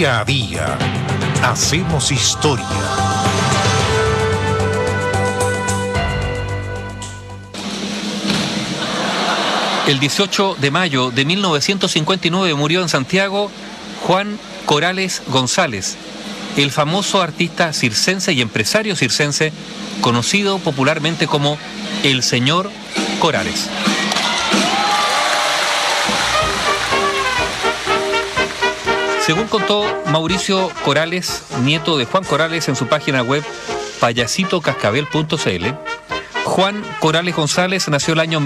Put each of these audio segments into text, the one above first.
Día a día hacemos historia. El 18 de mayo de 1959 murió en Santiago Juan Corales González, el famoso artista circense y empresario circense, conocido popularmente como el Señor Corales. Según contó Mauricio Corales, nieto de Juan Corales, en su página web payasitocascabel.cl, Juan Corales González nació el año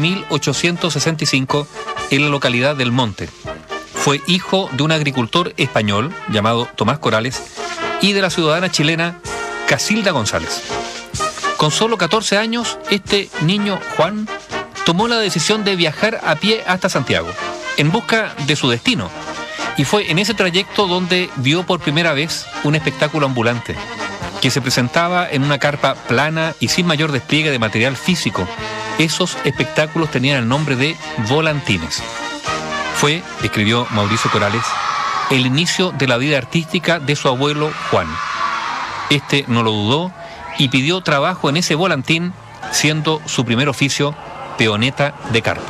1865 en la localidad del Monte. Fue hijo de un agricultor español llamado Tomás Corales y de la ciudadana chilena Casilda González. Con solo 14 años, este niño Juan tomó la decisión de viajar a pie hasta Santiago, en busca de su destino. Y fue en ese trayecto donde vio por primera vez un espectáculo ambulante, que se presentaba en una carpa plana y sin mayor despliegue de material físico. Esos espectáculos tenían el nombre de volantines. Fue, escribió Mauricio Corales, el inicio de la vida artística de su abuelo Juan. Este no lo dudó y pidió trabajo en ese volantín, siendo su primer oficio peoneta de carpa.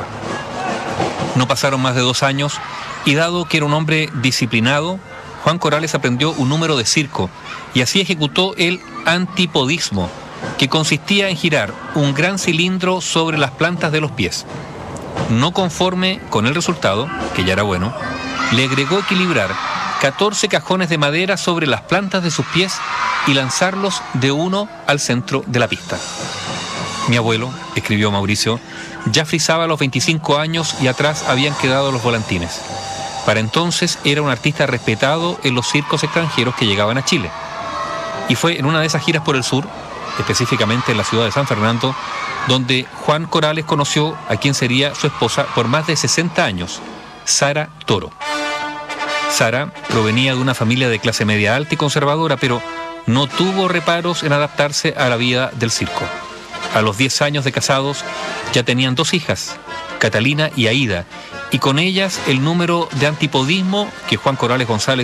No pasaron más de 2 años y, dado que era un hombre disciplinado, Juan Corales aprendió un número de circo y así ejecutó el antipodismo, que consistía en girar un gran cilindro sobre las plantas de los pies. No conforme con el resultado, que ya era bueno, le agregó equilibrar 14 cajones de madera sobre las plantas de sus pies y lanzarlos de uno al centro de la pista. Mi abuelo, escribió Mauricio, ya frisaba a los 25 años y atrás habían quedado los volantines. Para entonces era un artista respetado en los circos extranjeros que llegaban a Chile. Y fue en una de esas giras por el sur, específicamente en la ciudad de San Fernando, donde Juan Corales conoció a quien sería su esposa por más de 60 años, Sara Toro. Sara provenía de una familia de clase media alta y conservadora, pero no tuvo reparos en adaptarse a la vida del circo. A los 10 años de casados ya tenían 2 hijas, Catalina y Aída, y con ellas el número de antipodismo que Juan Corales González